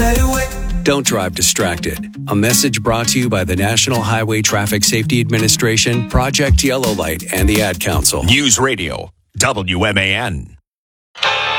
stay away. Don't drive distracted. A message brought to you by the National Highway Traffic Safety Administration, Project Yellow Light, and the Ad Council. News Radio, WMAN.